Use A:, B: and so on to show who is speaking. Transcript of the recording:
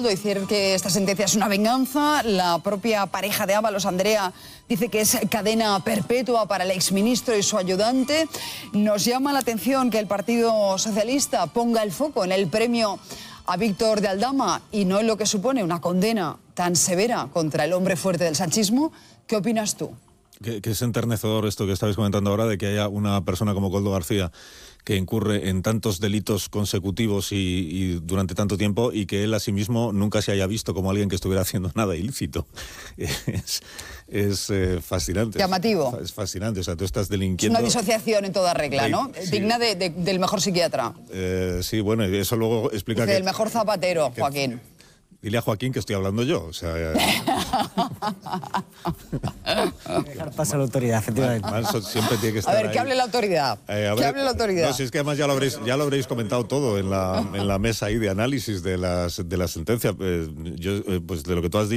A: Koldo, decir que esta sentencia es una venganza. La propia pareja de Ábalos, Andrea, dice que es cadena perpetua para el exministro y su ayudante. Nos llama la atención que el Partido Socialista ponga el foco en el premio a Víctor de Aldama y no en lo que supone una condena tan severa contra el hombre fuerte del sanchismo. ¿Qué opinas tú?
B: Que es enternecedor esto que estabais comentando ahora, de que haya una persona como Koldo García que incurre en tantos delitos consecutivos y durante tanto tiempo, y que él a sí mismo nunca se haya visto como alguien que estuviera haciendo nada ilícito. Es fascinante.
A: Llamativo.
B: Es fascinante. O sea, tú estás delinquiendo.
A: Es una disociación en toda regla, ¿no?
B: Sí.
A: Digna del mejor psiquiatra.
B: Sí, bueno, y eso luego explica
A: Del mejor zapatero, Joaquín.
B: Dile a Joaquín que estoy hablando yo, o sea...
C: Dejar paso a la autoridad, efectivamente.
B: Manso siempre tiene que estar
A: A ver,
B: ahí.
A: que hable la autoridad. Que hable la autoridad.
B: No, si es que además ya lo habréis comentado todo en la mesa ahí de análisis de la sentencia. Pues de lo que tú has dicho.